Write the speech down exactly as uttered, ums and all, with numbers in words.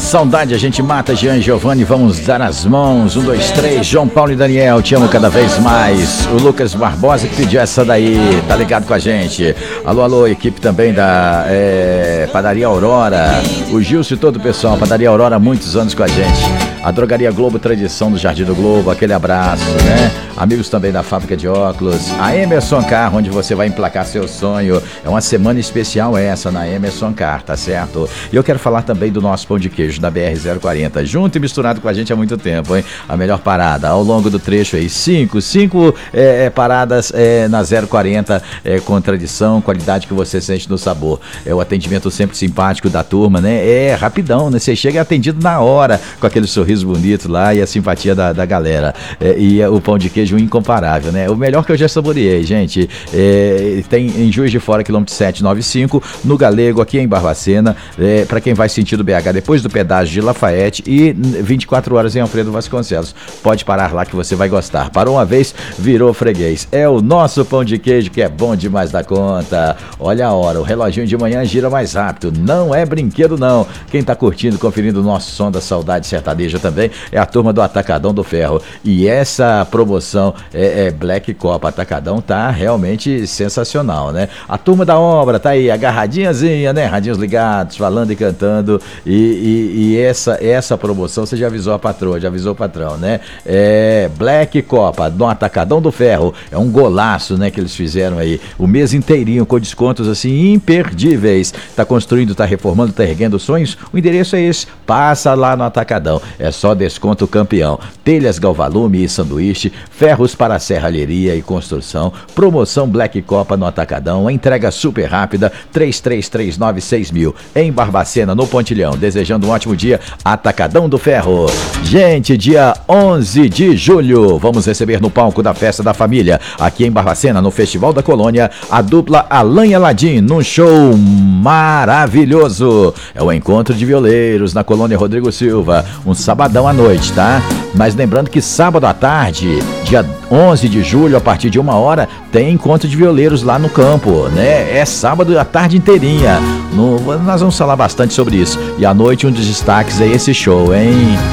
Saudade a gente mata, Jean e Giovanni, vamos dar as mãos, um, dois, três, João Paulo e Daniel, te amo cada vez mais. O Lucas Barbosa que pediu essa daí, tá ligado com a gente. Alô, alô, equipe também da é, Padaria Aurora, o Gilson e todo o pessoal, Padaria Aurora há muitos anos com a gente. A Drogaria Globo, tradição do Jardim do Globo, aquele abraço, né? Amigos também da Fábrica de Óculos, a Emerson Car, onde você vai emplacar seu sonho. É uma semana especial essa na Emerson Car, tá certo? E eu quero falar também do nosso pão de queijo da B R zero quarenta, junto e misturado com a gente há muito tempo, hein? A melhor parada ao longo do trecho aí, cinco, cinco é, paradas é, na zero quarenta, é, com tradição, qualidade que você sente no sabor. É o atendimento sempre simpático da turma, né? É rapidão, né? Você chega atendido na hora, com aquele sorriso bonito lá e a simpatia da, da galera. É, e é, o pão de queijo incomparável, né? O melhor que eu já saboreei, gente. É, tem em Juiz de Fora, quilômetro setecentos e noventa e cinco, no Galego, aqui em Barbacena, é, para quem vai sentido B H, depois do pedágio de Lafayette, e vinte e quatro horas em Alfredo Vasconcelos. Pode parar lá que você vai gostar. Parou uma vez, virou freguês. É o nosso pão de queijo que é bom demais da conta. Olha a hora, o reloginho de manhã gira mais rápido. Não é brinquedo, não. Quem tá curtindo, conferindo o nosso som da saudade sertaneja também é a turma do Atacadão do Ferro. E essa promoção é, é Black Copa. Atacadão tá realmente sensacional, né? A turma da obra tá aí, agarradinhazinha, né? Radinhos ligados, falando e cantando. E, e, e essa, essa promoção você já avisou a patroa, já avisou o patrão, né? É Black Copa do Atacadão do Ferro. É um golaço, né? Que eles fizeram aí o mês inteirinho com descontos assim imperdíveis. Tá construindo, tá reformando, tá erguendo sonhos? O endereço é esse. Passa lá no Atacadão. É só desconto campeão. Telhas Galvalume e sanduíche, ferros para serralheria e construção, promoção Black Copa no Atacadão, entrega super rápida, três três três nove seis mil, em Barbacena, no Pontilhão. Desejando um ótimo dia, Atacadão do Ferro. Gente, dia onze de julho, vamos receber no palco da Festa da Família, aqui em Barbacena, no Festival da Colônia, a dupla Alan e Aladim, num show maravilhoso. É o Encontro de Violeiros na Colônia Rodrigo Silva, um sabadão à noite, tá? Mas lembrando que sábado à tarde, dia onze de julho, a partir de uma hora, tem Encontro de Violeiros lá no campo, né? É sábado a tarde inteirinha. No, nós vamos falar bastante sobre isso. E à noite um dos destaques é esse show, hein?